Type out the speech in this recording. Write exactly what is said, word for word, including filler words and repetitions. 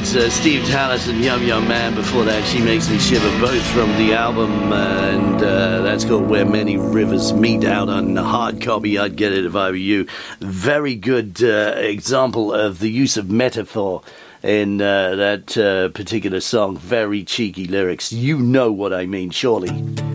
uh, Steve Tallis and Yum Yum Man. Before that, She Makes Me Shiver, both from the album, uh, and uh, that's called Where Many Rivers Meet, out on hard copy. I'd get it if I were you. Very good uh, example of the use of metaphor in uh, that uh, particular song. Very cheeky lyrics. You know what I mean, surely.